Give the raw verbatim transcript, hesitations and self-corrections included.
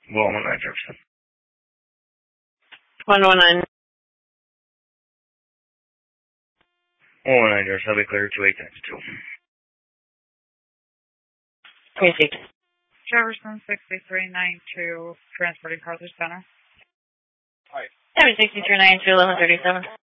one one nine Jefferson. one one nine. one one nine Jefferson, I'll be clear to eight times two. Received. Jefferson sixty-three ninety-two, transporting Carthage Center. seven sixty-three ninety-two, eleven thirty-seven.